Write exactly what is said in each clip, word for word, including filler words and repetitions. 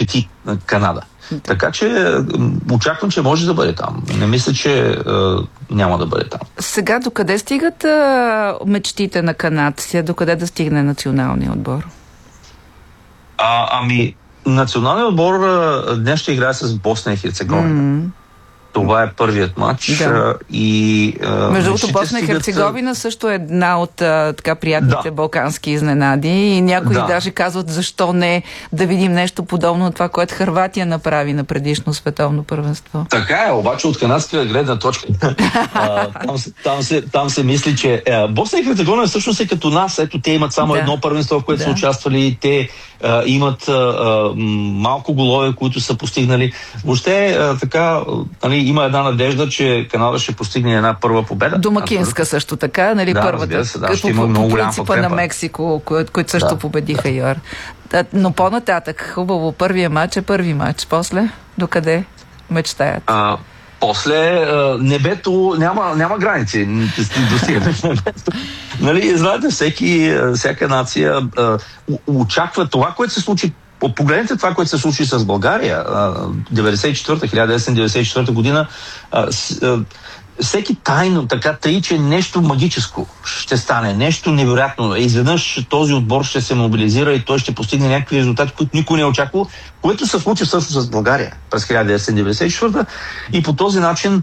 посети Канада. Така че очаквам, че може да бъде там. Не мисля, че е, няма да бъде там. Сега докъде стигат е, мечтите на канадците? Докъде да стигне националния отбор? А, ами, националният отбор днес ще играе с Босна и Херцеговина. Mm-hmm. Това е първият матч. Да. И, а, между другото, Босна и Херцеговина също е една от а, така приятните да. балкански изненади. И някои да. даже казват, защо не да видим нещо подобно на това, което Хърватия направи на предишно световно първенство. Така е, обаче от канадска гледна точка а, там, там, се, там се мисли, че а, Босна и Херцеговина всъщност е като нас. Ето, те имат само да. едно първенство, в което да. са участвали. Те а, имат а, малко голове, които са постигнали. Въобще а, така, нали, има една надежда, че Канада ще постигне една първа победа. Домакинска също така, нали, да, първата. Се, да, като по, по принципа на Мексико, които, които също да, победиха, да. ЮАР. Но по-нататък, хубаво, първия матч е първи матч. После, докъде мечтаят? А, после, а, небето няма, няма граници. Достигаме небето. Нали, знаете, всеки, всяка нация а, очаква това, което се случи. Погледнете това, което се случи с България. хиляда деветстотин деветдесет и четвърта година, всеки тайно така тъй, че нещо магическо ще стане, нещо невероятно. Изведнъж този отбор ще се мобилизира и той ще постигне някакви резултати, които никой не е очаквал, което се случи също с България през хиляда деветстотин деветдесет и четвърта и по този начин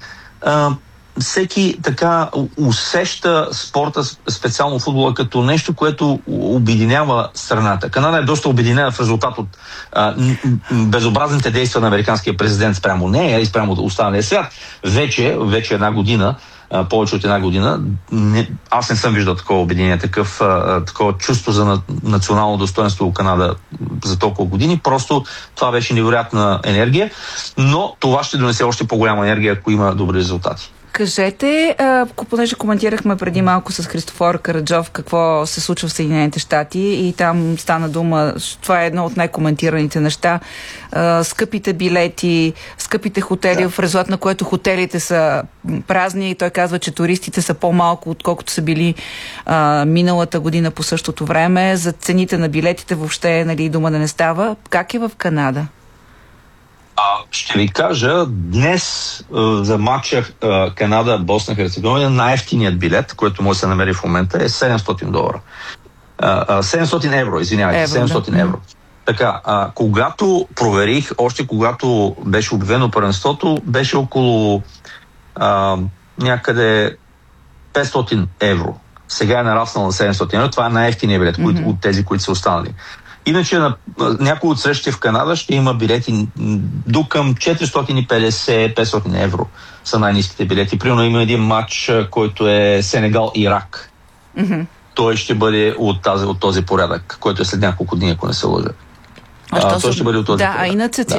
всеки така усеща спорта, специално футбола, като нещо, което обединява страната. Канада е доста обединена в резултат от а, безобразните действия на американския президент спрямо нея и спрямо останалия свят. Вече, вече една година, а, повече от една година, не, аз не съм виждал такова обединение, такъв, а, такова чувство за на, национално достоинство у Канада за толкова години. Просто това беше невероятна енергия, но това ще донесе още по-голяма енергия, ако има добри резултати. Кажете, понеже коментирахме преди малко с Христофор Караджов какво се случва в Съединените щати и там стана дума, това е едно от най-коментираните неща, скъпите билети, скъпите хотели, да. в резултат на което хотелите са празни и той казва, че туристите са по-малко, отколкото са били а, миналата година по същото време. За цените на билетите въобще, нали, дума да не става. Как е в Канада? А, ще ви кажа, днес а, за матча Канада-Босна Херцеговина най-евтиният билет, който може да се намери в момента, е седемстотин долара. А, а, седемстотин евро, извинявайте, евро, седемстотин да. евро. Така, а, когато проверих, още когато беше обявено първенството, беше около а, някъде петстотин евро. Сега е нараснал на седемстотин евро. Това е най-евтиният билет mm-hmm. от тези, които са останали. Иначе на някои от срещите в Канада ще има билети до към четиристотин и петдесет до петстотин евро са най-ниските билети. Примерно има един матч, който е Сенегал-Ирак. Mm-hmm. Той ще бъде от, тази, от този порядък, който е след няколко дни, ако не се лъжа. А, а той ще бъде от този да, порядък. А иначе, да.